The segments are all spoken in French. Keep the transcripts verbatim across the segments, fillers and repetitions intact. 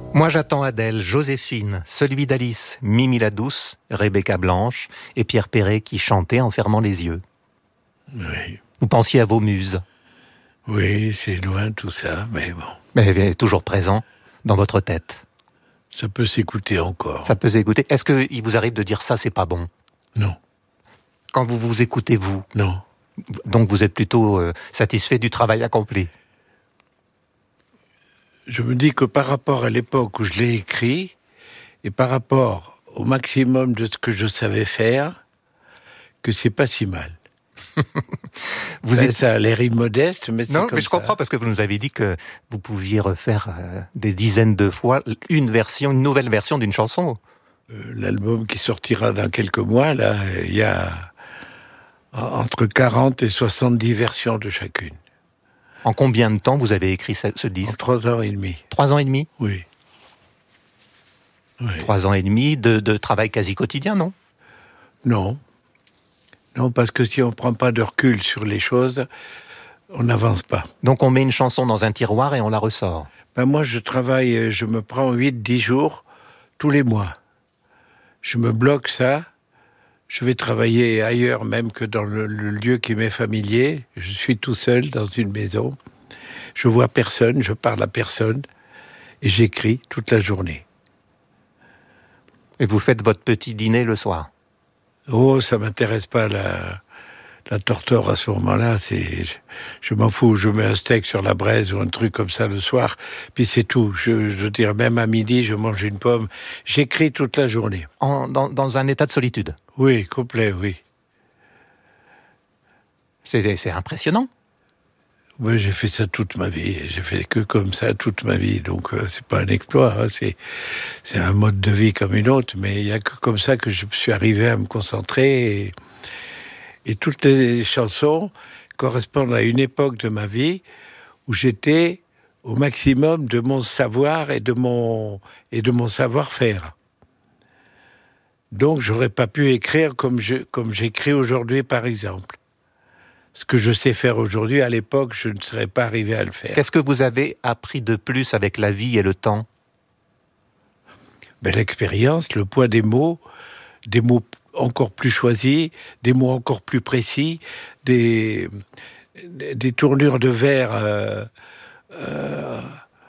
Moi j'attends Adèle, Joséphine, celui d'Alice, Mimi la Douce, Rebecca Blanche et Pierre Perret qui chantaient en fermant les yeux. Oui. Vous pensiez à vos muses. Oui, c'est loin tout ça, mais bon. Mais elle est toujours présent dans votre tête. Ça peut s'écouter encore. Ça peut s'écouter. Est-ce qu'il vous arrive de dire ça, c'est pas bon? Non. Quand vous vous écoutez, vous? Non. Donc vous êtes plutôt euh, satisfait du travail accompli? Je me dis que par rapport à l'époque où je l'ai écrit, et par rapport au maximum de ce que je savais faire, que c'est pas si mal. Vous ça, êtes... ça a l'air immodeste, mais c'est Non, comme mais je ça. comprends parce que vous nous avez dit que vous pouviez refaire euh, des dizaines de fois une version, une nouvelle version d'une chanson. Euh, l'album qui sortira dans quelques mois, là, il y a entre quarante et soixante-dix versions de chacune. En combien de temps vous avez écrit ce, ce En disque? trois ans et demi. Trois ans et demi? Oui. oui. Trois ans et demi de, de travail quasi quotidien, non? Non. Non, parce que si on ne prend pas de recul sur les choses, on n'avance pas. Donc on met une chanson dans un tiroir et on la ressort? Ben moi, je travaille, je me prends huit dix jours tous les mois. Je me bloque ça. Je vais travailler ailleurs même que dans le, le lieu qui m'est familier. Je suis tout seul dans une maison. Je vois personne, je parle à personne. Et j'écris toute la journée. Et vous faites votre petit dîner le soir? Oh, ça m'intéresse pas la, la torture à ce moment-là. C'est, je, je m'en fous. Je mets un steak sur la braise ou un truc comme ça le soir. Puis c'est tout. Je, je veux dire, même à midi, je mange une pomme. J'écris toute la journée. En, dans, dans un état de solitude? Oui, complet, oui. C'est, c'est impressionnant. Oui, j'ai fait ça toute ma vie. J'ai fait que comme ça toute ma vie. Donc, euh, c'est pas un exploit. Hein. C'est, c'est un mode de vie comme une autre. Mais il y a que comme ça que je suis arrivé à me concentrer. Et, et toutes les chansons correspondent à une époque de ma vie où j'étais au maximum de mon savoir et de mon, et de mon savoir-faire. Donc, j'aurais pas pu écrire comme, je, comme j'écris aujourd'hui, par exemple. Ce que je sais faire aujourd'hui, à l'époque, je ne serais pas arrivé à le faire. Qu'est-ce que vous avez appris de plus avec la vie et le temps? Ben, l'expérience, le poids des mots, des mots encore plus choisis, des mots encore plus précis, des, des tournures de vers. Euh, euh,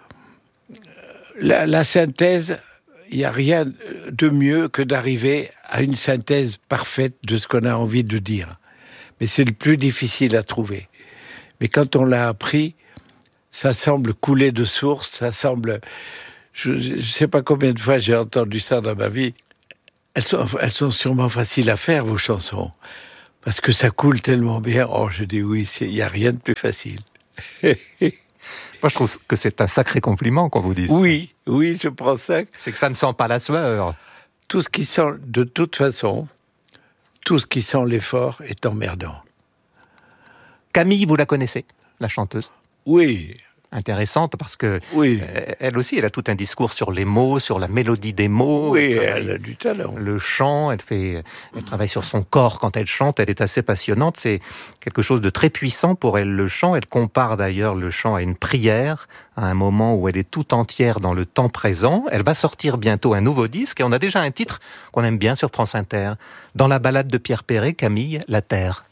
la, la synthèse, il n'y a rien de mieux que d'arriver à une synthèse parfaite de ce qu'on a envie de dire. Mais c'est le plus difficile à trouver. Mais quand on l'a appris, ça semble couler de source, ça semble... Je ne sais pas combien de fois j'ai entendu ça dans ma vie. Elles sont, elles sont sûrement faciles à faire, vos chansons. Parce que ça coule tellement bien. Oh, je dis oui, il n'y a rien de plus facile. Moi, je trouve que c'est un sacré compliment qu'on vous dise. Oui, oui, je prends ça. C'est que ça ne sent pas la sueur. Tout ce qui sent, de toute façon... Tout ce qui sent l'effort est emmerdant. Camille, vous la connaissez, la chanteuse? Oui. Intéressante parce que oui. euh, elle aussi, elle a tout un discours sur les mots, sur la mélodie des mots. Oui, elle, elle a du talent. Le chant, elle fait, elle travaille sur son corps quand elle chante. Elle est assez passionnante. C'est quelque chose de très puissant pour elle, le chant. Elle compare d'ailleurs le chant à une prière, à un moment où elle est tout entière dans le temps présent. Elle va sortir bientôt un nouveau disque et on a déjà un titre qu'on aime bien sur France Inter. Dans la ballade de Pierre Perret, Camille, La Terre.